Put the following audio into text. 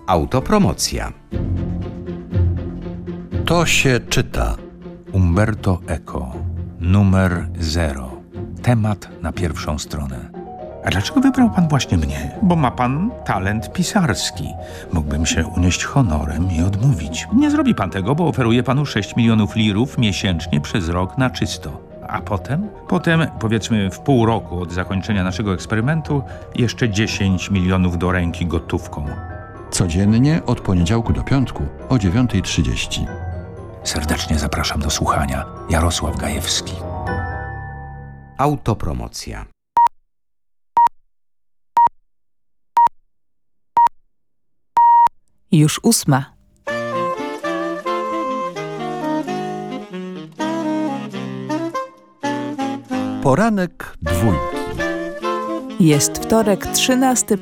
Autopromocja. To się czyta. Umberto Eco. Numer 0. Temat na pierwszą stronę. A dlaczego wybrał pan właśnie mnie? Bo ma pan talent pisarski. Mógłbym się unieść honorem i odmówić. Nie zrobi pan tego, bo oferuję panu 6 milionów lirów miesięcznie przez rok na czysto. A potem? Potem, powiedzmy w pół roku od zakończenia naszego eksperymentu, jeszcze 10 milionów do ręki gotówką. Codziennie od poniedziałku do piątku o 9:30. Serdecznie zapraszam do słuchania. Jarosław Gajewski. Autopromocja. Już 8. Poranek dwójki. Jest wtorek, 13